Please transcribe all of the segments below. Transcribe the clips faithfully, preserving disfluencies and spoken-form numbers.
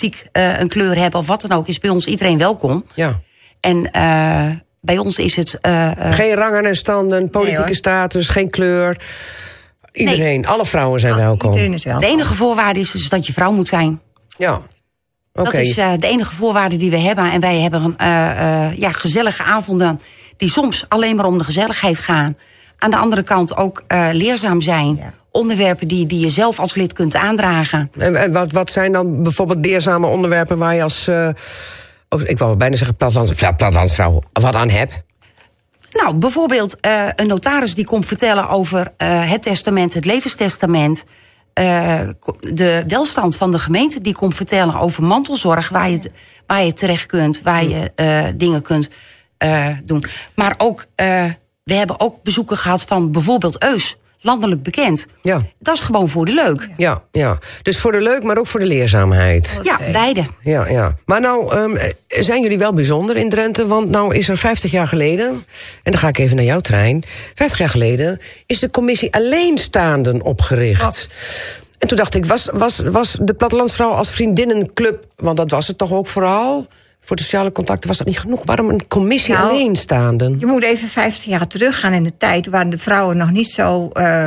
politiek uh, een kleur hebben of wat dan ook, is bij ons iedereen welkom. Ja. En uh, bij ons is het... Uh, uh, geen rangen en standen, politieke nee, status, geen kleur. Iedereen, nee. alle vrouwen zijn welkom. Iedereen is welkom. De enige voorwaarde is dus dat je vrouw moet zijn. Ja. Okay. Dat is uh, de enige voorwaarde die we hebben. En wij hebben uh, uh, ja, gezellige avonden die soms alleen maar om de gezelligheid gaan. Aan de andere kant ook uh, leerzaam zijn. Ja. Onderwerpen die, die je zelf als lid kunt aandragen. En, en wat, wat zijn dan bijvoorbeeld leerzame onderwerpen waar je als... Uh, oh, ik wou bijna zeggen plattelands, ja, plattelandsvrouw wat aan hebt? Nou, bijvoorbeeld uh, een notaris die komt vertellen over uh, het testament, het levenstestament. Uh, de welstand van de gemeente die komt vertellen over mantelzorg, waar je, waar je terecht kunt, waar je uh, dingen kunt uh, doen. Maar ook, uh, we hebben ook bezoeken gehad van bijvoorbeeld Eus, landelijk bekend. Ja. Dat is gewoon voor de leuk. Ja, ja. Dus voor de leuk, maar ook voor de leerzaamheid. Ja, beide. Ja, ja. Maar nou, um, zijn jullie wel bijzonder in Drenthe? Want nou is er vijftig jaar geleden, en dan ga ik even naar jouw trein. vijftig jaar geleden is de commissie Alleenstaanden opgericht. Wat? En toen dacht ik, was, was, was de Plattelandsvrouw als vriendinnenclub, want dat was het toch ook vooral, voor de sociale contacten, was dat niet genoeg? Waarom een commissie nou, Alleenstaanden? Je moet even vijftig jaar teruggaan in de tijd, waar de vrouwen nog niet zo, uh,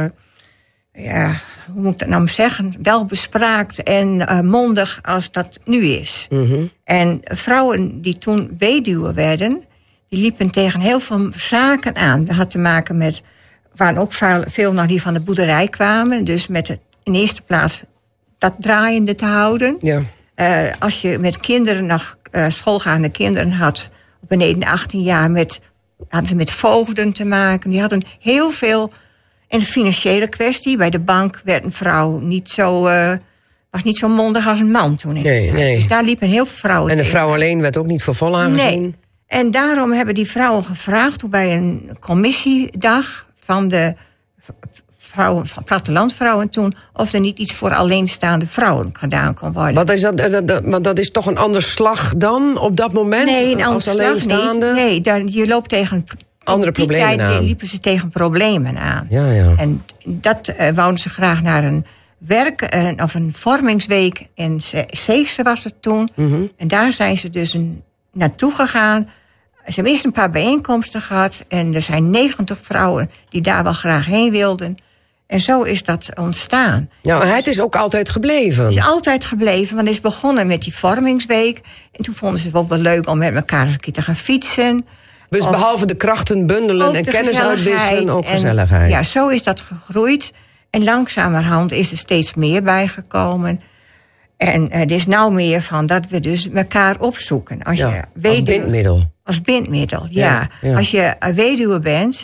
ja, hoe moet ik dat nou zeggen, wel bespraakt en uh, mondig als dat nu is. Mm-hmm. En vrouwen die toen weduwe werden, die liepen tegen heel veel zaken aan. Dat had te maken met, waren ook veel, veel nog die van de boerderij kwamen, dus met het, in eerste plaats dat draaiende te houden. Ja. Uh, als je met kinderen nog uh, schoolgaande kinderen had, beneden achttien jaar, met, hadden ze met voogden te maken. Die hadden heel veel. En de financiële kwestie, bij de bank werd een vrouw niet zo, uh, was niet zo mondig als een man toen. In nee, nee. Dus daar liepen heel veel vrouwen. En de tegen. vrouw alleen werd ook niet voor vol aangezien? Nee. En daarom hebben die vrouwen gevraagd, hoe bij een commissiedag van de vrouwen, van plattelandsvrouwen toen, of er niet iets voor alleenstaande vrouwen gedaan kon worden. Want is dat, dat, dat, want dat is toch een ander slag dan op dat moment? Nee, een als ander slag niet. Nee, dan, je loopt tegen andere die problemen tijd aan. liepen ze tegen problemen aan. Ja, ja. En dat uh, wouden ze graag naar een werk, uh, of een vormingsweek in Zeegse was het toen. Mm-hmm. En daar zijn ze dus een, naartoe gegaan. Ze hebben eerst een paar bijeenkomsten gehad. En er zijn negentig vrouwen die daar wel graag heen wilden. En zo is dat ontstaan. Ja, maar het is ook altijd gebleven. Het is altijd gebleven, want het is begonnen met die vormingsweek. En toen vonden ze het ook wel leuk om met elkaar eens een keer te gaan fietsen. Dus of behalve de krachten bundelen en kennis uitwisselen, ook en, gezelligheid. Ja, zo is dat gegroeid. En langzamerhand is er steeds meer bijgekomen. En er is nou meer van dat we dus elkaar opzoeken. Als, ja, je weduwe, als bindmiddel. Als bindmiddel, ja. ja, ja. Als je weduwe bent,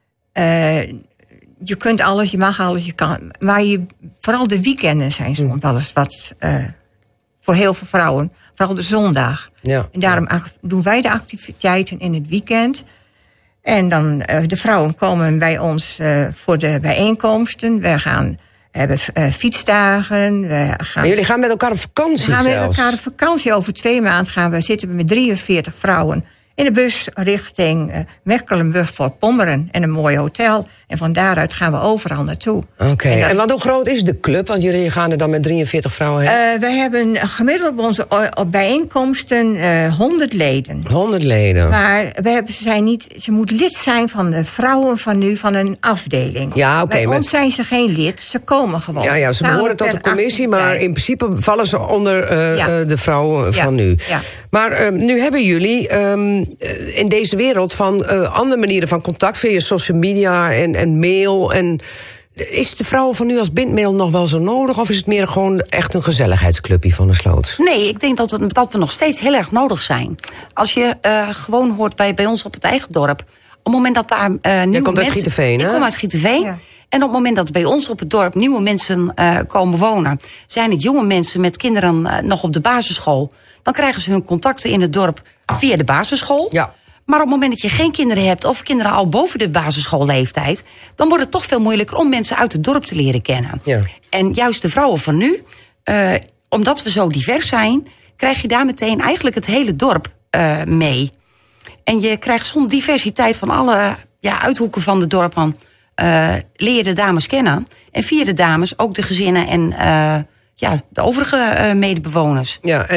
uh, je kunt alles, je mag alles, je kan. Maar je, vooral de weekenden zijn soms mm. wel eens wat uh, voor heel veel vrouwen. Vooral de zondag. Ja. En daarom doen wij de activiteiten in het weekend. En dan, uh, de vrouwen komen bij ons uh, voor de bijeenkomsten. We gaan hebben uh, fietsdagen. We gaan, maar jullie gaan met elkaar op vakantie We gaan zelfs. met elkaar op vakantie. Over twee maanden gaan we, zitten we met drieënveertig vrouwen in de bus richting uh, Mecklenburg-Vorpommern en een mooi hotel. En van daaruit gaan we overal naartoe. Oké, okay. en, en wat hoe groot is de club? Want jullie gaan er dan met drieënveertig vrouwen heen? Uh, we hebben gemiddeld op onze op bijeenkomsten uh, honderd leden. honderd leden. Maar we hebben, ze, zijn niet, ze moet lid zijn van de vrouwen van nu, van een afdeling. Ja, oké. Okay, Bij met... ons zijn ze geen lid, ze komen gewoon. Ja, ja, ze behoren tot de commissie, maar in principe vallen ze onder uh, ja. uh, de vrouwen van ja. nu. Ja. Maar uh, nu hebben jullie um, in deze wereld van uh, andere manieren van contact via social media en, en mail. En is de vrouwen van nu als bindmiddel nog wel zo nodig? Of is het meer gewoon echt een gezelligheidsclubje van de Sloot? Nee, ik denk dat, het, dat we nog steeds heel erg nodig zijn. Als je uh, gewoon hoort bij, bij ons op het eigen dorp. Op het moment dat daar uh, nieuwe mensen... Je komt uit Gieteveen, hè? Ik kom uit Gieteveen. Ja. En op het moment dat bij ons op het dorp nieuwe mensen uh, komen wonen, zijn het jonge mensen met kinderen uh, nog op de basisschool. Dan krijgen ze hun contacten in het dorp via de basisschool. Ja. Maar op het moment dat je geen kinderen hebt of kinderen al boven de basisschoolleeftijd, dan wordt het toch veel moeilijker om mensen uit het dorp te leren kennen. Ja. En juist de vrouwen van nu, uh, omdat we zo divers zijn, krijg je daar meteen eigenlijk het hele dorp uh, mee. En je krijgt zo'n diversiteit van alle ja, uithoeken van het dorp aan. Uh, leer je de dames kennen. En via de dames ook de gezinnen en uh, ja, de overige uh, medebewoners. Ja,